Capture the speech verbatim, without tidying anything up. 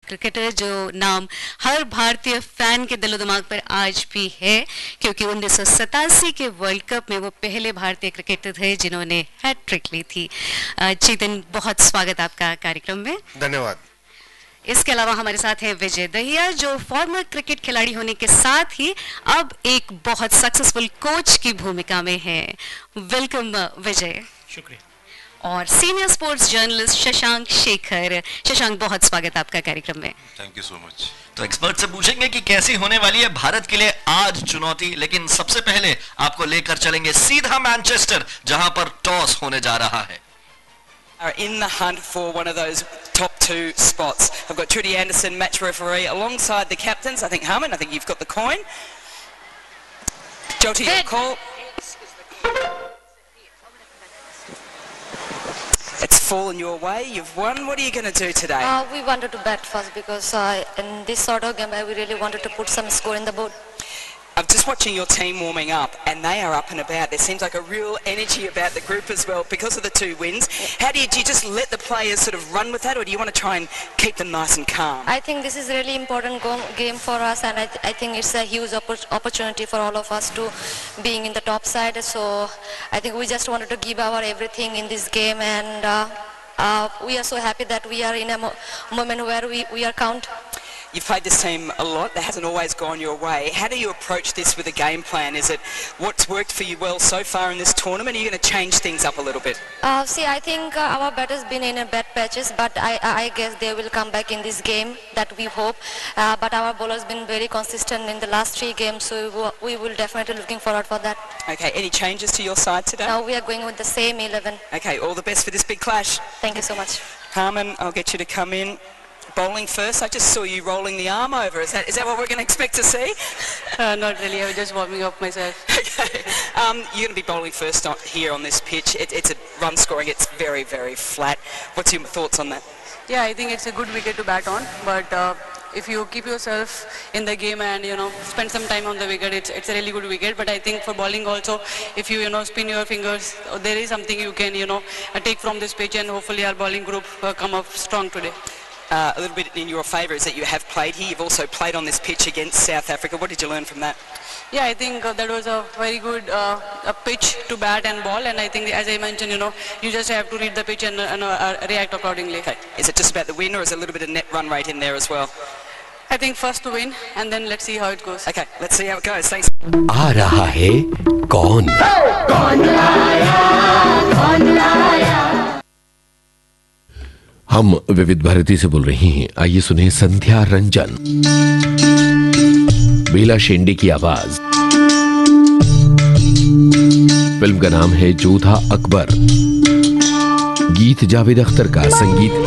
Cricketer जो नाम हर भारतीय फैन के दिलो दिमाग पर आज भी है, क्योंकि उन्नीस सौ सतासी के वर्ल्ड कप में वो पहले भारतीय क्रिकेटर थे जिन्होंने हैट्रिक ली थी। चेतन, बहुत स्वागत आपका कार्यक्रम में। धन्यवाद। इसके अलावा हमारे साथ हैं विजय दहिया, जो फॉर्मर क्रिकेट खिलाड़ी होने के साथ ही अब एक बहुत सक्सेसफुल कोच की भूमिका में हैं। वेलकम विजय। शुक्रिया। और senior sports journalist Shashank Shekhar. Shashank, बहुत स्वागत आपका कार्यक्रम में। Thank you so much. तो एक्सपर्ट से पूछेंगे कि कैसी होने वाली है भारत के लिए आज चुनौती, लेकिन सबसे पहले आपको लेकर चलेंगे सीधा मैनचेस्टर, जहां पर टॉस होने जा रहा है। Are in the hunt for one of those top two spots. I've got Trudy Anderson, match referee, alongside the captains. I think Harman, I think you've got the coin. Jolty, your call. It's fallen your way. You've won. What are you going to do today? Uh, we wanted to bat first because uh, in this sort of game, I really wanted to put some score in the board. I'm just watching your team warming up, and they are up and about. There seems like a real energy about the group as well because of the two wins. How do you, do you just let the players sort of run with that, or do you want to try and keep them nice and calm? I think this is really important go game for us, and I, th I think it's a huge oppor opportunity for all of us to being in the top side. So I think we just wanted to give our everything in this game, and uh, uh, we are so happy that we are in a mo moment where we, we are count. You've played this team a lot. That hasn't always gone your way. How do you approach this with a game plan? Is it what's worked for you well so far in this tournament? Are you going to change things up a little bit? Uh, see, I think uh, our batters been in a bad patches, but I, I guess they will come back in this game. That we hope. Uh, but our bowlers been very consistent in the last three games, so we will definitely looking forward for that. Okay. Any changes to your side today? No, we are going with the same eleven. Okay. All the best for this big clash. Thank you so much. Harman, I'll get you to come in. Bowling first. I just saw you rolling the arm over. Is that is that what we're going to expect to see? Uh, not really. I was just warming up myself. Okay. Um, you're going to be bowling first on, here on this pitch. It, it's a run scoring. It's very very flat. What's your thoughts on that? Yeah, I think it's a good wicket to bat on. But uh, if you keep yourself in the game and you know spend some time on the wicket, it's it's a really good wicket. But I think for bowling also, if you you know spin your fingers, there is something you can you know take from this pitch, and hopefully our bowling group uh, come up strong today. Uh, a little bit in your favour is that you have played here. You've also played on this pitch against South Africa. What did you learn from that? Yeah, I think uh, that was a very good uh, a pitch to bat and ball, and I think, as I mentioned, you know, you just have to read the pitch and, and uh, react accordingly. Okay. Is it just about the win, or is there a little bit of net run rate in there as well? I think first to win, and then let's see how it goes. Okay, let's see how it goes. Thanks. आ रहा है कौन? कौन लाया? कौन लाया? हम विविध भारती से बोल रही हैं। आइए सुने संध्या रंजन, बेला शेंडे की आवाज। फिल्म का नाम है जोधा अकबर। गीत जावेद अख्तर का, संगीत